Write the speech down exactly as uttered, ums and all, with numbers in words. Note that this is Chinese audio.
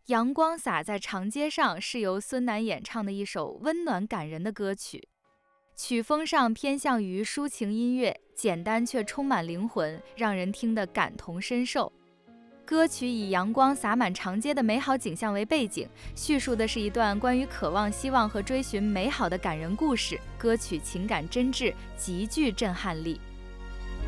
阳光洒在长街上是由孙楠演唱的一首温暖感人的歌曲，曲风上偏向于抒情音乐，简单却充满灵魂，让人听得感同身受。歌曲以阳光洒满长街的美好景象为背景，叙述的是一段关于渴望、希望和追寻美好的感人故事。歌曲情感真挚，极具震撼力。